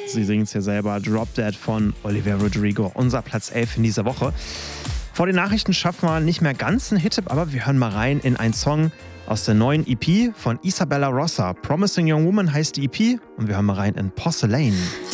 Sie singt es ja selber, Drop Dead von Olivia Rodrigo, unser Platz 11 in dieser Woche. Vor den Nachrichten schaffen wir nicht mehr ganz einen Hit, aber wir hören mal rein in einen Song aus der neuen EP von Isabella Rossa. Promising Young Woman heißt die EP und wir hören mal rein in Porcelain.